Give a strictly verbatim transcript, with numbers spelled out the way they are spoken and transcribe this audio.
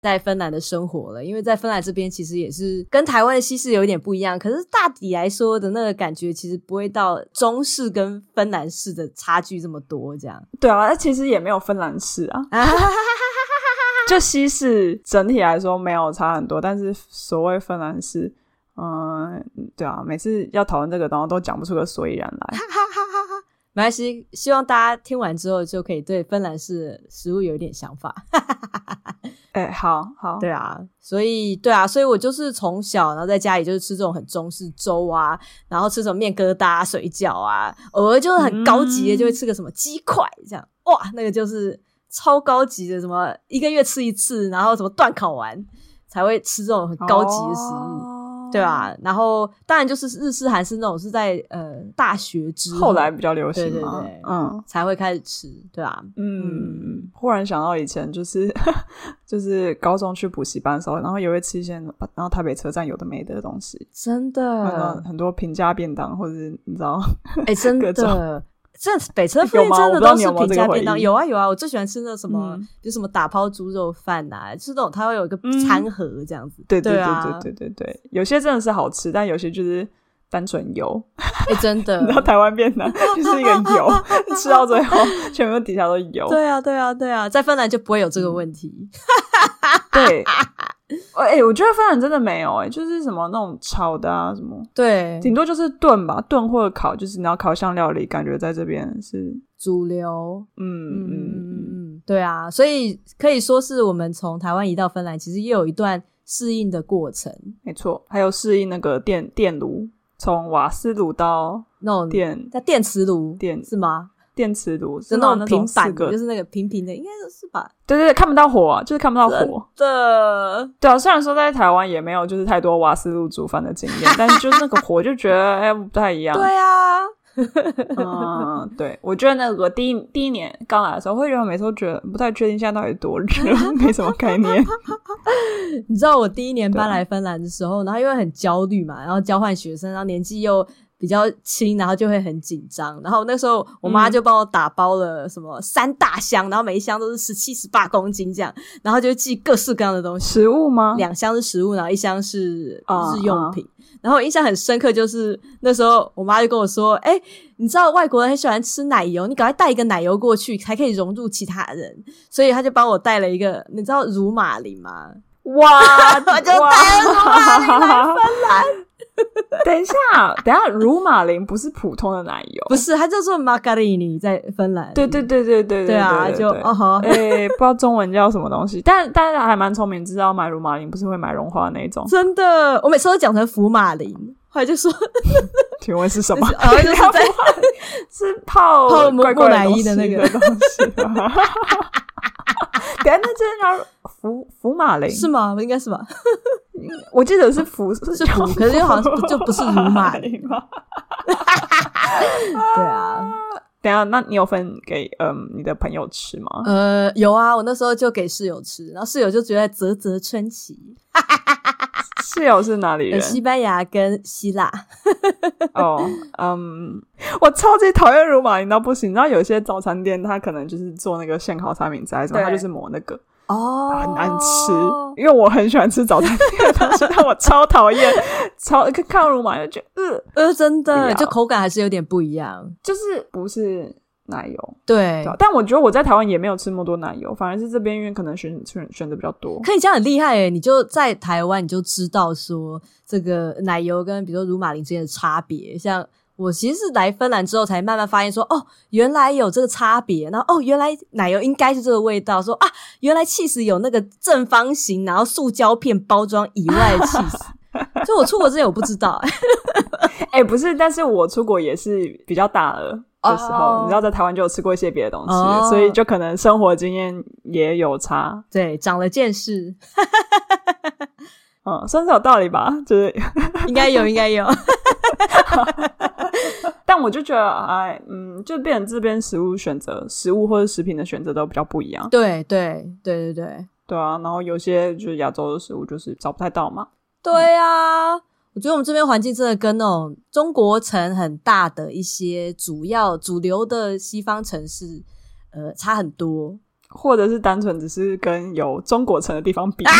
在芬兰的生活了，因为在芬兰这边其实也是跟台湾的西式有一点不一样，可是大体来说的那个感觉其实不会到中式跟芬兰式的差距这么多这样。 对啊，其实也没有芬兰式啊就西式整体来说没有差很多，但是所谓芬兰式嗯，对啊，每次要讨论这个东西都讲不出个所以然来没关系，希望大家听完之后就可以对芬兰式食物有一点想法哎、欸，好好， 对啊，所以对啊，所以我就是从小然后在家里就是吃这种很中式粥啊，然后吃什么面疙瘩、水饺啊，偶尔就是很高级的就会吃个什么鸡块这样，哇，那个就是超高级的，什么一个月吃一次，然后什么段烤完才会吃这种很高级的食物。哦对吧？然后当然就是日式韩式那种是在呃大学之后后来比较流行嘛， 对对对， 嗯， 才会开始吃，对吧？ 嗯，嗯忽然想到以前就是就是高中去补习班的时候，然后也会吃一些，然后台北车站有的没的东西， 真的很多平价便当，或者是你知道， 哎、欸，真的。这北车附近真的都是平价便当，有啊有啊，我最喜欢吃那什么，嗯、就什么打抛猪肉饭啊，就是那种它会有一个餐盒这样子。嗯、 对对对对对对对对，有些真的是好吃，但有些就是单纯油。 哎、欸，真的， 你知道台湾便当就是一个油，吃到最后全部底下都油。 对啊对啊对啊，在芬兰就不会有这个问题。 对。哎、欸，我觉得芬兰真的没有哎、欸，就是什么那种炒的啊，什么对， 顶多就是炖吧，炖或者烤，就是你要烤箱料理，感觉在这边是主流。 嗯嗯嗯嗯，对啊，所以可以说是我们从台湾移到芬兰，其实也有一段适应的过程。 没错，还有适应那个电电炉，从瓦斯炉到那种电在电磁炉， 电是吗？ 电磁炉是那种平板的，就是那个平平的，应该是吧？ 对对对，看不到火啊，就是看不到火的。 对啊，虽然说在台湾也没有就是太多瓦斯炉煮饭的经验，但是就是那个火就觉得哎、欸、不太一样。 对啊， 嗯，对，我觉得那个第一第一年刚来的时候，会觉得每次都觉得不太确定现在到底多热，没什么概念。 你知道我第一年搬来芬兰的时候，然后因为很焦虑嘛，然后交换学生，然后年纪又比较轻，然后就会很紧张，然后那时候我妈就帮我打包了什么三大箱、嗯、然后每一箱都是十七十八公斤这样，然后就寄各式各样的东西。 食物吗？ 两箱是食物，然后一箱是日用品、uh, uh. 然后我印象很深刻，就是那时候我妈就跟我说，诶、欸、你知道外国人很喜欢吃奶油，你赶快带一个奶油过去才可以融入其他人，所以她就帮我带了一个，你知道乳马林吗？ 哇， 我就带了乳马林来芬兰。 等一下，等一下，乳马林不是普通的奶油， 不是，它叫做 margarini， 在芬兰。 对对对对对对对啊，对对对对就哦好， 哎、欸，不知道中文叫什么东西，但但是还蛮聪明，知道买乳马林不是会买融化的那种。 真的，我每次都讲成福马林，后来就说， 请问是什么？ 然后就是在是泡泡怪怪木乃伊的那个东西。等一下，那真的叫福福马林是吗？应该是吧？ 我记得是福是福，可是好像就不是乳马林吗？对啊。 等一下，那你有分给嗯你的朋友吃吗？ 呃，有啊，我那时候就给室友吃，然后室友就觉得啧啧称奇。 室友是哪里人？ 西班牙跟希腊。 哦，嗯，我超级讨厌乳马林到不行。你知道有些早餐店它可能就是做那个现烤三明治还是什么，它就是抹那个哦， 很难吃。因为我很喜欢吃早餐店的东西，但我超讨厌，超看到乳马就觉得呃呃，真的就口感还是有点不一样， 就是不是奶油。 对, 对，但我觉得我在台湾也没有吃那么多奶油，反而是这边因为可能选选选的比较多。 可以这样很厉害耶，你就在台湾你就知道说这个奶油跟比如说乳马林之间的差别。像我其实是来芬兰之后才慢慢发现说，哦原来有这个差别，然后哦原来奶油应该是这个味道，说啊原来起司有那个正方形然后塑胶片包装以外的起司。所以我出国之前我不知道。 哎、欸，不是，但是我出国也是比较大了的时候、oh. 你知道在台湾就有吃过一些别的东西、oh. 所以就可能生活经验也有差， 对，长了见识。 嗯，算是有道理吧，就是应该有应该有。 但我就觉得哎，嗯，就变成这边食物选择食物或者食品的选择都比较不一样。 对对对对对对啊，然后有些就是亚洲的食物就是找不太到嘛。 对啊、嗯，我觉得我们这边环境真的跟那种中国城很大的一些主要主流的西方城市呃差很多。 或者是单纯只是跟有中国城的地方比